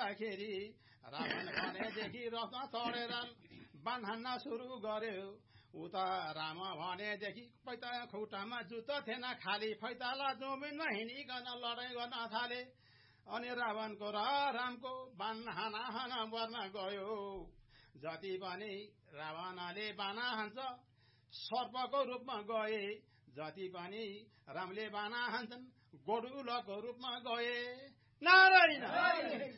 हुँदाखेरि रावण भनेदेखि रथमा चढेर बाण हान्न सुरु गर्यो। उता राम भनेदेखि पैता खुट्टामा जुत्ता थिएन, खाली फैताला जमिनमा हिँडिकन लडाइँ गर्न थाले। अनि रावणको र रामको बाण हाना पर्न गयो। जति पनि रावणले बाना हान्छ सर्पको रूपमा गए, जति पनि रामले बाना हान्छन् गोडुलको रूपमा गए। नारायण